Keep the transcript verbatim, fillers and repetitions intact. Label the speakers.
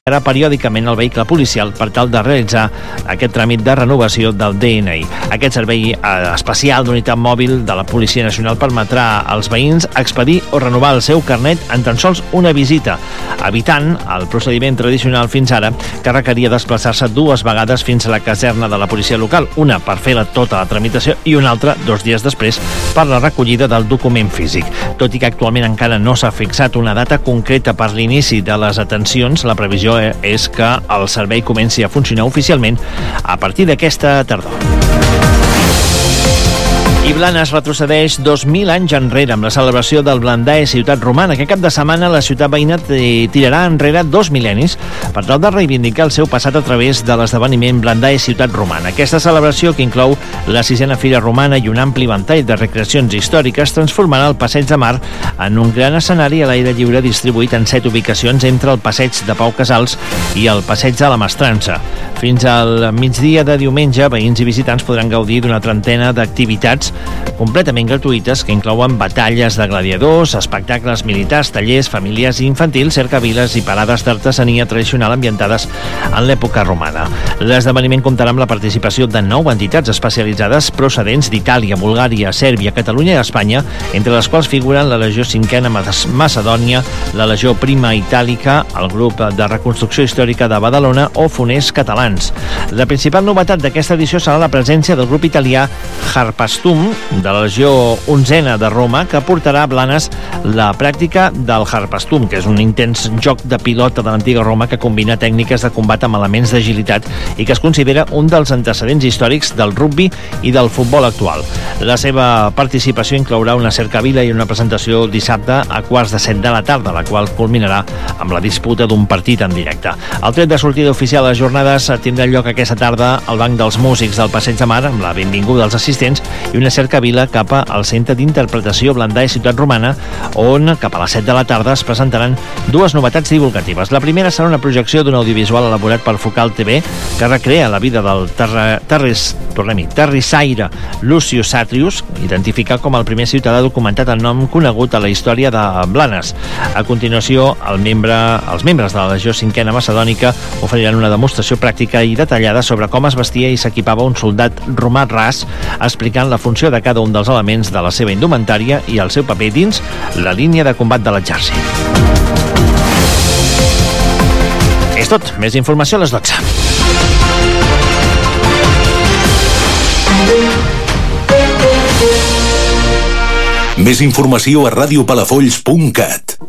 Speaker 1: era periòdicament el vehicle policial per tal de realitzar aquest tràmit de renovació del D N I. Aquest servei especial d'unitat mòbil de la Policia Nacional permetrà als veïns expedir o renovar el seu carnet en tan sols una visita, evitant el procediment tradicional fins ara que requeria desplaçar-se dues vegades fins a la caserna de la policia local, una per fer la, tota la tramitació i una altra dos dies després per la recollida del document físic. Tot i que actualment encara no s'ha fixat una data concreta per l'inici de les atencions, la previsió és que el servei comenci a funcionar oficialment a partir d'aquesta tardor. I Blanes retrocedeix dos mil anys enrere amb la celebració del Blandae Ciutat Romana. Aquest cap de setmana la ciutat veïna tirarà enrere dos mil·lennis per tal de reivindicar el seu passat a través de l'esdeveniment Blandae Ciutat Romana. Aquesta celebració, que inclou la sisena Fira Romana i un ampli ventall de recreacions històriques, transformarà el Passeig de Mar en un gran escenari a l'aire lliure distribuït en set ubicacions entre el Passeig de Pau Casals i el Passeig de la Mestrança. Fins al migdia de diumenge, veïns i visitants podran gaudir d'una trentena d'activitats completament gratuïtes que inclouen batalles de gladiadors, espectacles militars, tallers familiars i infantils, cercaviles i parades d'artesania tradicional ambientades en l'època romana. L'esdeveniment comptarà amb la participació de nou entitats especialitzades procedents d'Itàlia, Bulgària, Sèrbia, Catalunya i Espanya, entre les quals figuren la Legió Cinquena Macedònia, la Legió Prima Itàlica, el Grup de Reconstrucció Històrica de Badalona o Foners Catalans. La principal novetat d'aquesta edició serà la presència del grup italià Harpastum, de la Legió Onzena de Roma, que portarà a Blanes la pràctica del Harpastum, que és un intens joc de pilota de l'antiga Roma que combina tècniques de combat amb elements d'agilitat i que es considera un dels antecedents històrics del rugbi i del futbol actual. La seva participació inclourà una cercavila i una presentació dissabte a quarts de set de la tarda, la qual culminarà amb la disputa d'un partit en directe. El tret de sortida oficial a les jornades tindrà lloc aquesta tarda al Banc dels Músics del Passeig de Mar, amb la benvinguda als assistents i una cercavila cap al Centre d'Interpretació Blandae Ciutat Romana, on cap a les set de la tarda es presentaran dues novetats divulgatives. La primera serà una projecció d'un audiovisual elaborat per Focal T V que recrea la vida del terra, terris, tornem-hi, terrissaire Lucius Satrius, identificat com el primer ciutadà documentat en nom conegut a la història de Blanes. A continuació, el membre, els membres de la Legió Cinquena Macedònica oferiran una demostració pràctica i detallada sobre com es vestia i s'equipava un soldat romà ras, explicant la funció de cada un dels elements de la seva indumentària i el seu paper dins la línia de combat de l'exèrcit. És tot. Més informació a les dotze.
Speaker 2: Més informació a radiopalafolls punt cat.